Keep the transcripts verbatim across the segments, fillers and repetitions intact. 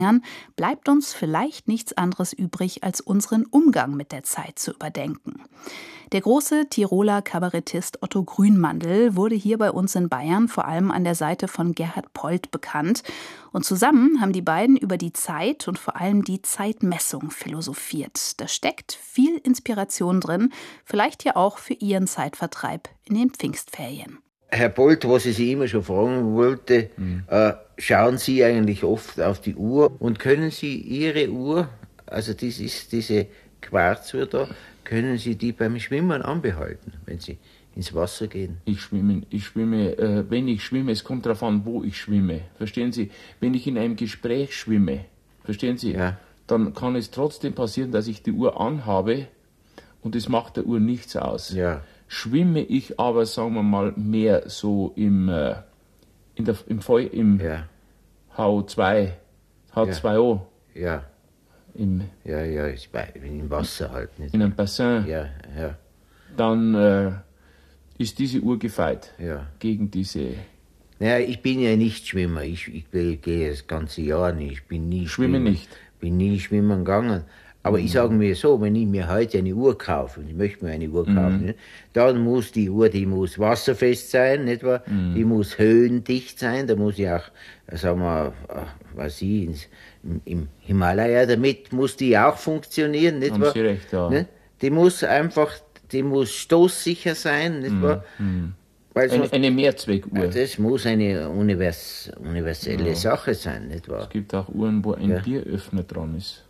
bleibt uns vielleicht nichts anderes übrig, als unseren Umgang mit der Zeit zu überdenken. Der große Tiroler Kabarettist Otto Grünmandl wurde hier bei uns in Bayern vor allem an der Seite von Gerhard Polt bekannt. Und zusammen haben die beiden über die Zeit und vor allem die Zeitmessung philosophiert. Da steckt viel Inspiration drin, vielleicht ja auch für Ihren Zeitvertreib in den Pfingstferien. Herr Polt, was ich Sie immer schon fragen wollte, mhm. äh, schauen Sie eigentlich oft auf die Uhr und können Sie Ihre Uhr, also das ist diese Quarzuhr da, können Sie die beim Schwimmen anbehalten, wenn Sie ins Wasser gehen? Ich schwimme, ich schwimme, äh, wenn ich schwimme, es kommt darauf an, wo ich schwimme. Verstehen Sie? Wenn ich in einem Gespräch schwimme, verstehen Sie? Ja. Dann kann es trotzdem passieren, dass ich die Uhr anhabe und es macht der Uhr nichts aus. Ja. Schwimme ich aber, sagen wir mal, mehr so im, äh, in der, im, Feu, im ja. H O zwei, H zwei O. Ja. Im, ja, ja, im Wasser halt. Nicht. In einem Bassin. Ja, ja. Dann äh, ist diese Uhr gefeit ja. gegen diese... Naja, ich bin ja nicht Schwimmer. Ich, ich, ich gehe das ganze Jahr nicht. Ich bin nie Schwimme schwimmen. nicht. Bin nie schwimmen gegangen. Aber mhm. ich sage mir so, wenn ich mir heute eine Uhr kaufe, und ich möchte mir eine Uhr kaufen, mhm. dann muss die Uhr, die muss wasserfest sein, nicht wahr? Mhm. Die muss höhendicht sein, da muss ich auch, sagen wir, was ich, ins, im, im Himalaya, damit muss die auch funktionieren, nicht Haben wahr? Sie recht, ja. Ne? Die muss einfach, die muss stoßsicher sein, nicht mhm. wahr? Mhm. Weil eine, eine Mehrzweckuhr. Das muss eine univers, universelle ja. Sache sein, nicht wahr? Es gibt auch Uhren, wo ein ja. Bieröffner dran ist.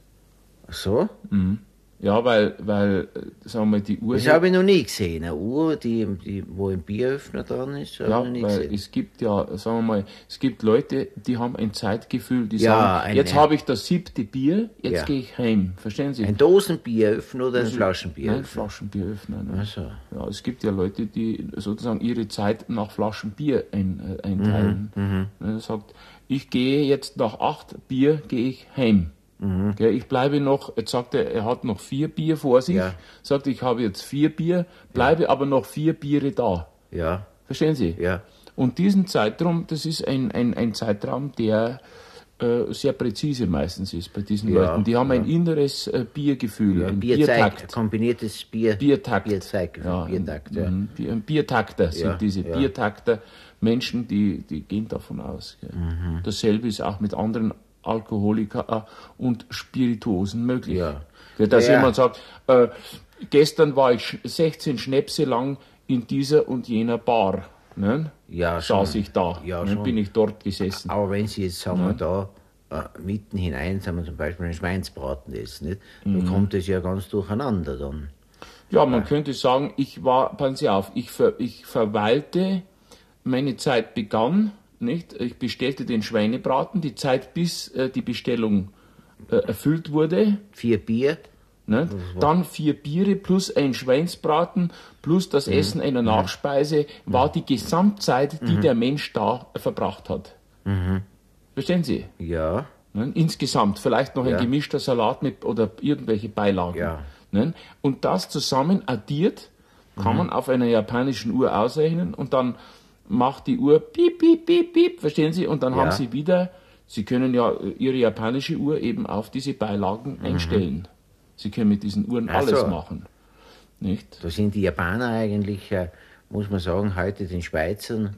So? Mhm. Ja, weil, weil, sagen wir, die Uhr... Das habe ich noch nie gesehen, eine Uhr, die, die, wo ein Bieröffner dran ist, habe ja, ich noch nie weil gesehen. Es gibt ja, sagen wir mal, es gibt Leute, die haben ein Zeitgefühl, die ja, sagen, ein, jetzt habe ich das siebte Bier, jetzt ja. gehe ich heim. Verstehen Sie? Ein Dosenbieröffner oder ein also, Flaschenbieröffner? Nein, Flaschenbieröffner. Ne? Ach so. Ja, es gibt ja Leute, die sozusagen ihre Zeit nach Flaschen Bier ein, äh, einteilen. Mhm, er sagt, ich gehe jetzt nach acht Bier, gehe ich heim. Mhm. Ich bleibe noch, jetzt sagt er, er hat noch vier Bier vor sich, ja. sagt, ich habe jetzt vier Bier, bleibe ja. aber noch vier Biere da. Ja. Verstehen Sie? Ja. Und diesen Zeitraum, das ist ein, ein, ein Zeitraum, der äh, sehr präzise meistens ist bei diesen ja. Leuten. Die haben ja. ein inneres äh, Biergefühl, ja, ein Biertakt. Biertakt. Kombiniertes Bier. Biertakt. Bierzeitgefühl. Ja, Biertakt, ja. Ein, ein Biertakter sind ja. diese ja. Biertakter. Menschen, die, die gehen davon aus. Mhm. Dasselbe ist auch mit anderen Alkoholiker und Spirituosen möglich. Ja. Dass ja. jemand sagt, äh, gestern war ich sechzehn Schnäpse lang in dieser und jener Bar. Ne? Ja, saß ich da. Ja, dann bin ich dort gesessen. Aber wenn Sie jetzt, sagen ja. wir da, äh, mitten hinein, sagen wir zum Beispiel einen Schweinsbraten essen, nicht? Dann mhm. kommt es ja ganz durcheinander dann. Ja, man ja. könnte sagen, ich war, passen Sie auf, ich, ver, ich verweilte, meine Zeit begann, nicht? Ich bestellte den Schweinebraten, die Zeit bis äh, die Bestellung äh, erfüllt wurde. Vier Bier. Ne? Dann vier Biere plus ein Schweinsbraten plus das mhm. Essen einer Nachspeise war mhm. die Gesamtzeit, die mhm. der Mensch da äh, verbracht hat. Mhm. Verstehen Sie? Ja. Ne? Insgesamt vielleicht noch ja. ein gemischter Salat mit oder irgendwelche Beilagen. Ja. Ne? Und das zusammen addiert kann mhm. man auf einer japanischen Uhr ausrechnen und dann macht die Uhr piep, piep, piep, piep, verstehen Sie? Und dann ja. haben Sie wieder, Sie können ja Ihre japanische Uhr eben auf diese Beilagen mhm. einstellen. Sie können mit diesen Uhren Ach alles so. machen. Nicht? Da sind die Japaner eigentlich, äh, muss man sagen, heute den Schweizern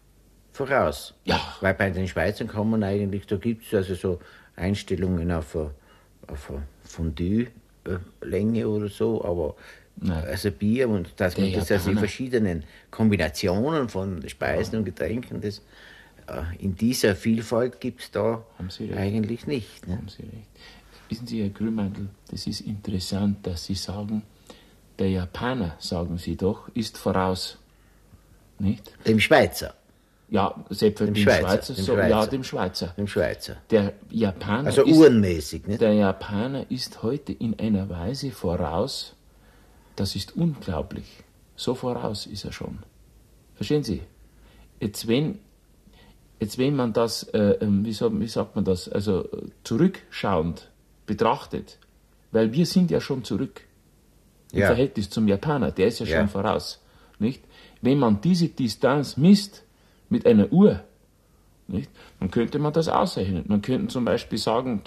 voraus. Ja. Weil bei den Schweizern kann man eigentlich, da gibt es also so Einstellungen auf eine, auf eine Fondue-Länge oder so, aber Nein. also Bier und dass man das also in verschiedenen Kombinationen von Speisen ja. und Getränken, das äh, in dieser Vielfalt gibt es da eigentlich nicht. Ne? Haben Sie recht. Wissen Sie, Herr Grünmandl, das ist interessant, dass Sie sagen, der Japaner, sagen Sie doch, ist voraus. Nicht? Dem Schweizer. Ja, selbst dem, dem Schweizer, Schweizer, dem so, Schweizer. Ja, dem Schweizer. Dem Schweizer. Der Japaner also ist, uhrenmäßig, nicht? Der Japaner ist heute in einer Weise voraus, das ist unglaublich. So voraus ist er schon. Verstehen Sie? Jetzt wenn, jetzt wenn man das, äh, wie, sagt, wie sagt man das, also zurückschauend betrachtet, weil wir sind ja schon zurück im ja. Verhältnis zum Japaner, der ist ja, ja schon voraus. Nicht? Wenn man diese Distanz misst mit einer Uhr, nicht, dann könnte man das ausrechnen. Man könnte zum Beispiel sagen,